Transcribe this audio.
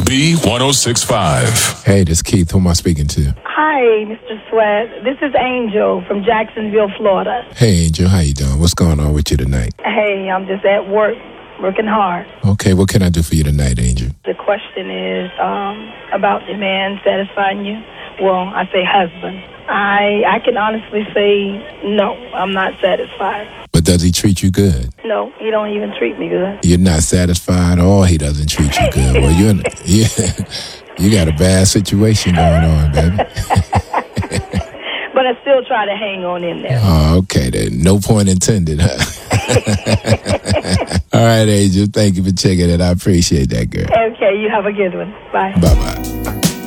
B1065. Hey, this is Keith. Who am I speaking to? Hi, Mr. Sweat. This is Angel from Jacksonville, Florida. Hey, Angel. How you doing? What's going on with you tonight? Hey, I'm just at work, working hard. Okay, what can I do for you tonight, Angel? The question is about the man satisfying you. Well, I say husband. I can honestly say no, I'm not satisfied. But does he treat you good? No, he don't even treat me good. You're not satisfied, or he doesn't treat you good. Well, you got a bad situation going on, baby. But I still try to hang on in there. Oh, okay then. No point intended, huh? All right, Angel. Thank you for checking it. I appreciate that, girl. Okay, you have a good one. Bye. Bye-bye.